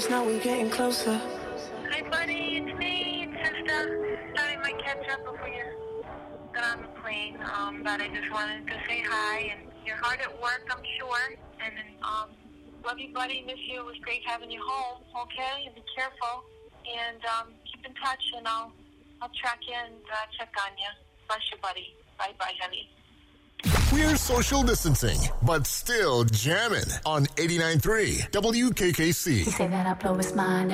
Now we're getting closer. Hi, buddy. It's me, sister. Sorry, I might catch up before you get on the plane. But I just wanted to say hi. And you're hard at work, I'm sure. And love you, buddy. Miss you. It was great having you home. Okay, and be careful. And keep in touch. And I'll track you and check on you. Bless you, buddy. Bye, honey. We're social distancing, but still jamming on 89.3 WKKC. He say that I blow his mind.